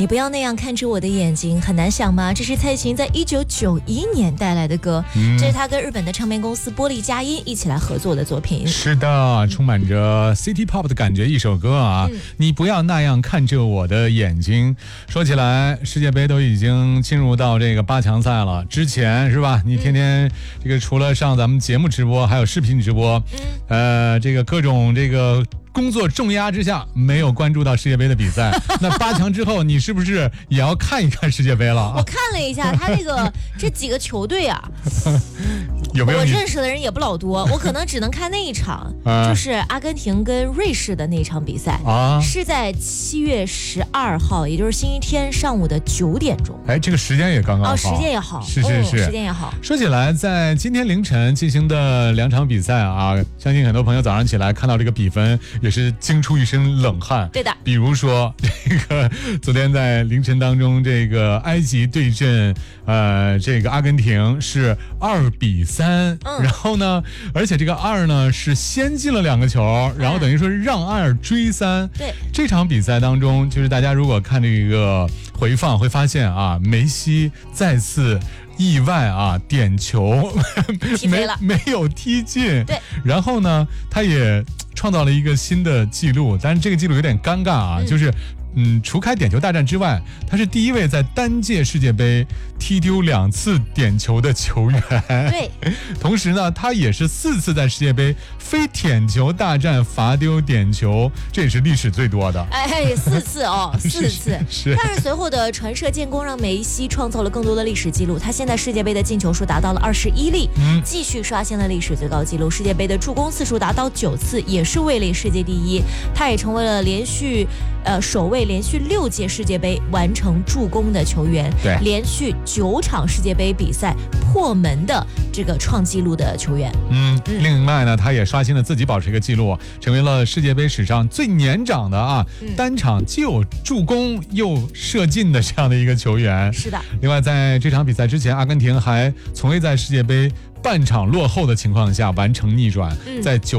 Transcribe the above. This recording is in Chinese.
你不要那样看着我的眼睛，很难想吗？这是蔡琴在1991年带来的歌，这是他跟日本的唱片公司玻璃佳音一起来合作的作品。 是的，充满着 City Pop 的感觉一首歌啊！你不要那样看着我的眼睛。说起来，世界杯都已经进入到这个8强赛了，之前是吧？你天天这个除了上咱们节目直播，还有视频直播，这个各种这个工作重压之下，没有关注到世界杯的比赛。那8强之后，你是不是也要看一看世界杯了？ 我看了一下，他这几个球队啊， 有没有我认识的人也不老多，我可能只能看那一场，就是阿根廷跟瑞士的那场比赛啊，是在7月12号，也就是星期天上午的9点钟。 哎，这个时间也刚刚好， 时间也好， 是， 时间也好。 说起来，在今天凌晨进行的2场比赛啊，相信很多朋友早上起来看到这个比分，也是惊出一身冷汗。 对的， 比如说这个昨天在凌晨当中，这个埃及对阵这个阿根廷是2-3，然后呢，而且这个2呢是先进了2个球，然后等于说是让2追3。 对， 这场比赛当中，就是大家如果看这个回放会发现啊，梅西再次意外啊点球没有踢进。 对， 然后呢，他也创造了一个新的记录，但是这个记录有点尴尬啊，就是除开点球大战之外，他是第一位在单届世界杯踢丢2次点球的球员。 对，同时呢，他也是4次在世界杯非点球大战罚丢点球，这也是历史最多的。 4次哦，4次。 是。 但是随后的传射建功让梅西创造了更多的历史记录，他现在世界杯的进球数达到了21粒，继续刷新了历史最高纪录。世界杯的助攻次数达到9次，也是位列世界第一。他也成为了首位连续6届世界杯完成助攻的球员， 对， 连续9场世界杯比赛破门的这个创纪录的球员。 另外呢，他也刷新了自己保持一个记录，成为了世界杯史上最年长的单场既有助攻又射进的这样的一个球员。 是的。 另外，在这场比赛之前，阿根廷还从未在世界杯半场落后的情况下完成逆转，在